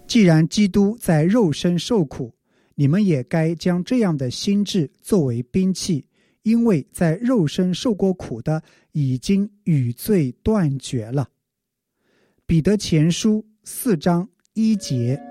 既然基督在肉身受苦，你们也该将这样的心志作为兵器，因为在肉身受过苦的已经与罪断绝了。彼得前书4章1节，